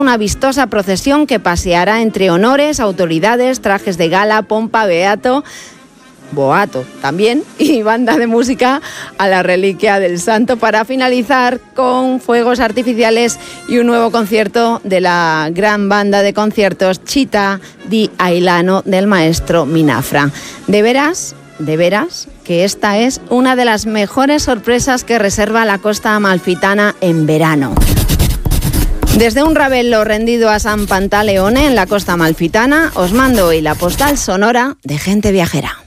una vistosa procesión que paseará entre honores, autoridades, trajes de gala, pompa, boato también, y banda de música a la reliquia del santo, para finalizar con fuegos artificiales y un nuevo concierto de la gran banda de conciertos Città di Ailano del maestro Minafra. De veras que esta es una de las mejores sorpresas que reserva la costa amalfitana en verano. Desde un Ravello rendido a San Pantaleone en la costa amalfitana, os mando hoy la postal sonora de Gente Viajera.